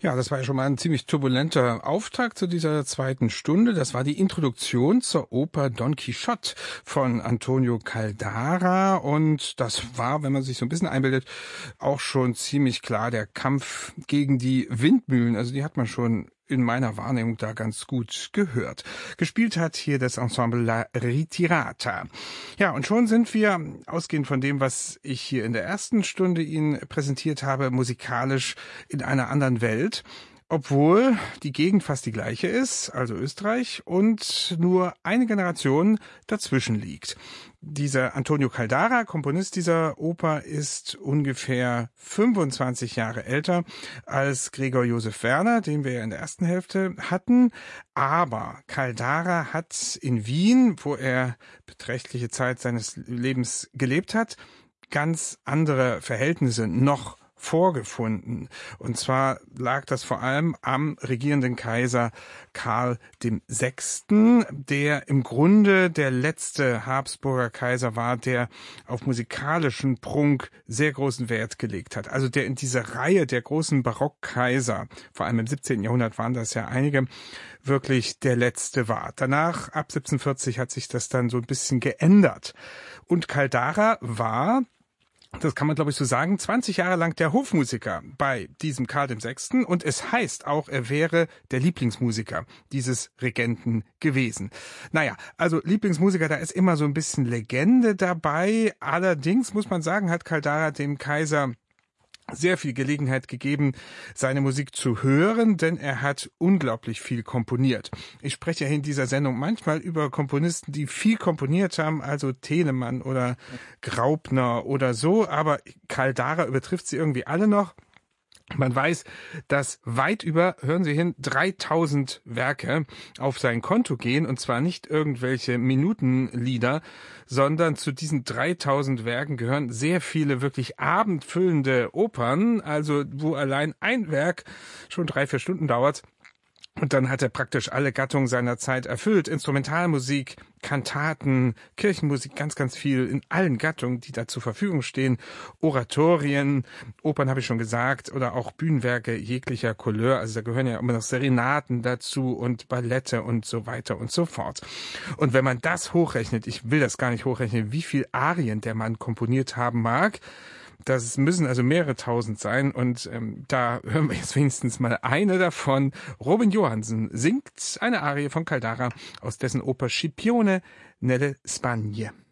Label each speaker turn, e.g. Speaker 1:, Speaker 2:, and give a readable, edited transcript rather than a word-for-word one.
Speaker 1: Ja, das war ja schon mal ein ziemlich turbulenter Auftakt zu dieser zweiten Stunde. Das war die Introduktion zur Oper Don Quixote von Antonio Caldara. Und das war, wenn man sich so ein bisschen einbildet, auch schon ziemlich klar der Kampf gegen die Windmühlen. Also die hat man schon in meiner Wahrnehmung da ganz gut gehört. Gespielt hat hier das Ensemble La Ritirata. Ja, und schon sind wir, ausgehend von dem, was ich hier in der ersten Stunde Ihnen präsentiert habe, musikalisch in einer anderen Welt. Obwohl die Gegend fast die gleiche ist, also Österreich, und nur eine Generation dazwischen liegt. Dieser Antonio Caldara, Komponist dieser Oper, ist ungefähr 25 Jahre älter als Gregor Josef Werner, den wir ja in der ersten Hälfte hatten. Aber Caldara hat in Wien, wo er beträchtliche Zeit seines Lebens gelebt hat, ganz andere Verhältnisse noch vorgefunden. Und zwar lag das vor allem am regierenden Kaiser Karl VI., der im Grunde der letzte Habsburger Kaiser war, der auf musikalischen Prunk sehr großen Wert gelegt hat. Also der in dieser Reihe der großen Barockkaiser, vor allem im 17. Jahrhundert waren das ja einige, wirklich der letzte war. Danach, ab 1740, hat sich das dann so ein bisschen geändert. Und Caldara war, das kann man, glaube ich, so sagen, 20 Jahre lang der Hofmusiker bei diesem Karl VI. Und es heißt auch, er wäre der Lieblingsmusiker dieses Regenten gewesen. Naja, also Lieblingsmusiker, da ist immer so ein bisschen Legende dabei. Allerdings, muss man sagen, hat Caldara dem Kaiser sehr viel Gelegenheit gegeben, seine Musik zu hören, denn er hat unglaublich viel komponiert. Ich spreche ja in dieser Sendung manchmal über Komponisten, die viel komponiert haben, also Telemann oder Graupner oder so, aber Caldara übertrifft sie irgendwie alle noch. Man weiß, dass weit über, hören Sie hin, 3000 Werke auf sein Konto gehen, und zwar nicht irgendwelche Minutenlieder, sondern zu diesen 3000 Werken gehören sehr viele wirklich abendfüllende Opern, also wo allein ein Werk schon 3-4 Stunden dauert. Und dann hat er praktisch alle Gattungen seiner Zeit erfüllt. Instrumentalmusik, Kantaten, Kirchenmusik, ganz, ganz viel in allen Gattungen, die da zur Verfügung stehen. Oratorien, Opern habe ich schon gesagt, oder auch Bühnenwerke jeglicher Couleur. Also da gehören ja immer noch Serenaden dazu und Ballette und so weiter und so fort. Und wenn man das hochrechnet, ich will das gar nicht hochrechnen, wie viel Arien der Mann komponiert haben mag, das müssen also mehrere tausend sein, und da hören wir jetzt wenigstens mal eine davon. Robin Johansen singt eine Arie von Caldara aus dessen Oper Scipione nelle Spagne.